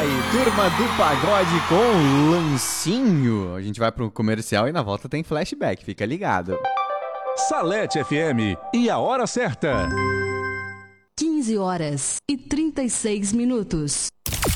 aí, turma do pagode com Lancinho. A gente vai pro comercial e na volta tem flashback, fica ligado. Salete FM e a hora certa. 15 horas e 36 minutos.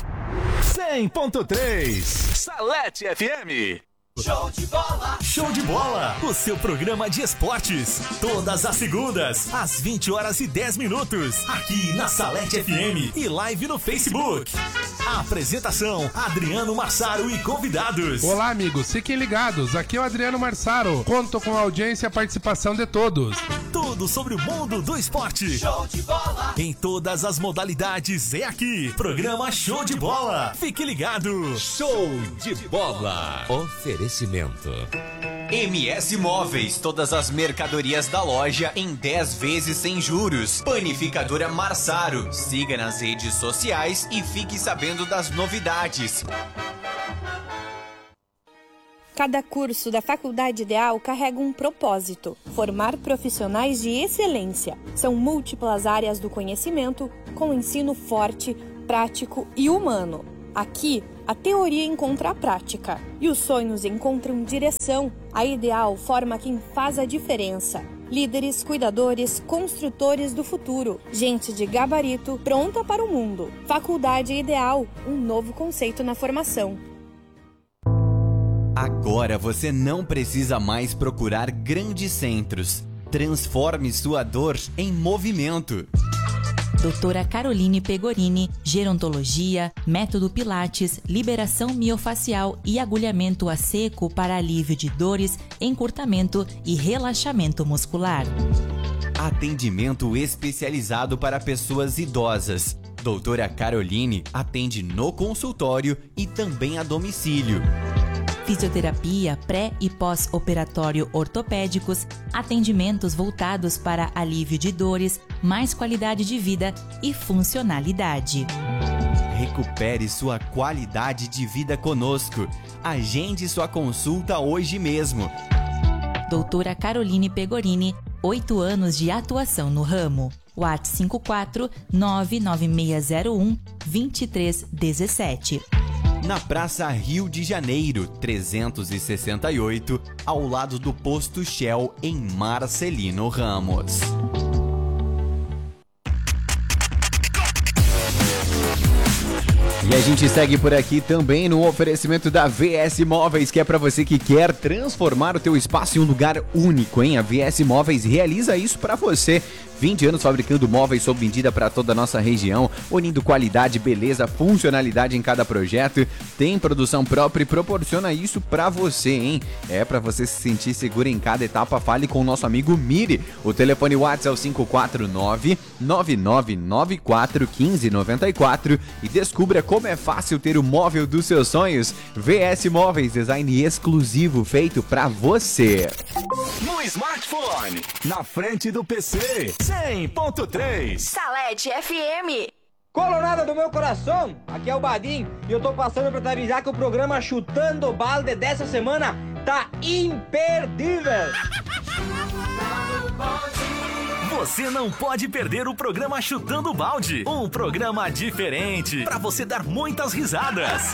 100.3 Salete FM. Show de bola! Show de bola! O seu programa de esportes. Todas as segundas, às 20 horas e 10 minutos. Aqui na Salete FM e live no Facebook. A apresentação, Adriano Marsaro e convidados. Olá, amigos. Fiquem ligados. Aqui é o Adriano Marsaro. Conto com a audiência e a participação de todos. Tudo sobre o mundo do esporte. Show de bola! Em todas as modalidades é aqui. Programa Show de Bola. Fique ligado. Show de bola. Oferecimento. MS Móveis, todas as mercadorias da loja em 10 vezes sem juros. Panificadora Marsaro, siga nas redes sociais e fique sabendo das novidades. Cada curso da Faculdade Ideal carrega um propósito: formar profissionais de excelência. São múltiplas áreas do conhecimento, com ensino forte, prático e humano. Aqui, a teoria encontra a prática e os sonhos encontram direção. A Ideal forma quem faz a diferença. Líderes, cuidadores, construtores do futuro. Gente de gabarito pronta para o mundo. Faculdade Ideal, um novo conceito na formação. Agora você não precisa mais procurar grandes centros. Transforme sua dor em movimento. Doutora Caroline Pegorini, gerontologia, método Pilates, liberação miofacial e agulhamento a seco para alívio de dores, encurtamento e relaxamento muscular. Atendimento especializado para pessoas idosas. Doutora Caroline atende no consultório e também a domicílio. Fisioterapia pré- e pós-operatório ortopédicos, atendimentos voltados para alívio de dores, mais qualidade de vida e funcionalidade. Recupere sua qualidade de vida conosco. Agende sua consulta hoje mesmo. Doutora Caroline Pegorini, 8 anos de atuação no ramo. WhatsApp 54 99601 2317. Na Praça Rio de Janeiro, 368, ao lado do Posto Shell, em Marcelino Ramos. E a gente segue por aqui também no oferecimento da VS Móveis, que é para você que quer transformar o teu espaço em um lugar único, hein? A VS Móveis realiza isso para você. 20 anos fabricando móveis sob medida para toda a nossa região, unindo qualidade, beleza, funcionalidade em cada projeto. Tem produção própria e proporciona isso para você, hein? É para você se sentir seguro em cada etapa. Fale com o nosso amigo Miri. O telefone WhatsApp é o 549-9994-1594 e descubra como é fácil ter o móvel dos seus sonhos. VS Móveis, design exclusivo feito para você. No smartphone, na frente do PC, 100.3 Salete FM. Colorada do meu coração, aqui é o Badim e eu tô passando pra te avisar que o programa Chutando Balde dessa semana tá imperdível. Você não pode perder o programa Chutando Balde, um programa diferente para você dar muitas risadas.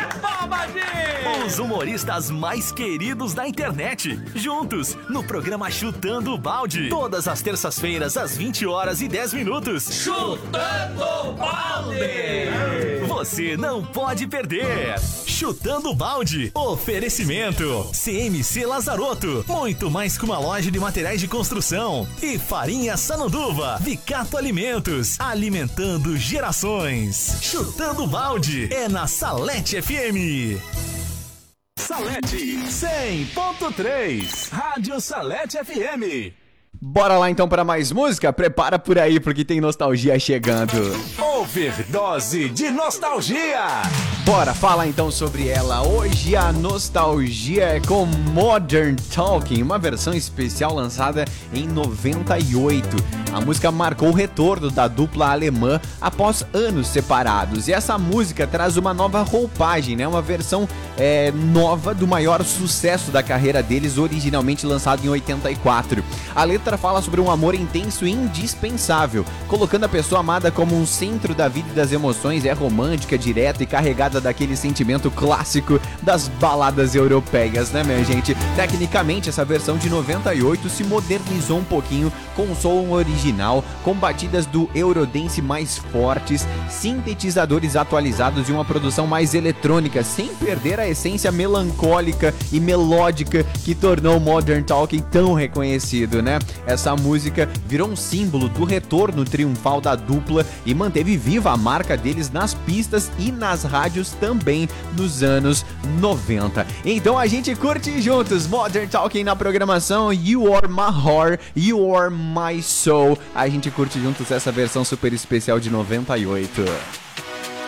Os humoristas mais queridos da internet, juntos no programa Chutando Balde, todas as terças-feiras às 20 horas e 10 minutos. Chutando Balde! Você não pode perder. Chutando Balde, oferecimento CMC Lazarotto, muito mais que uma loja de materiais de construção, e Farinha Sananduva, Vicato Alimentos, alimentando gerações. Chutando Balde é na Salete FM. Salete 100.3 Rádio Salete FM. Bora lá então para mais música? Prepara por aí porque tem nostalgia chegando. Overdose de nostalgia. Bora falar então sobre ela. Hoje a nostalgia é com Modern Talking, uma versão especial lançada em 98. A música marcou o retorno da dupla alemã após anos separados. E essa música traz uma nova roupagem, né? Uma versão nova do maior sucesso da carreira deles, originalmente lançado em 84. A letra fala sobre um amor intenso e indispensável, colocando a pessoa amada como um centro da vida e das emoções. É romântica, direta e carregada daquele sentimento clássico das baladas europeias, né, minha gente? Tecnicamente, essa versão de 98 se modernizou um pouquinho com o som original, com batidas do Eurodance mais fortes, sintetizadores atualizados e uma produção mais eletrônica, sem perder a essência melancólica e melódica que tornou Modern Talking tão reconhecido, né? Essa música virou um símbolo do retorno triunfal da dupla e manteve viva a marca deles nas pistas e nas rádios também nos anos 90. Então a gente curte juntos Modern Talking na programação You Are My Heart, You Are My Soul. A gente curte juntos essa versão super especial de 98.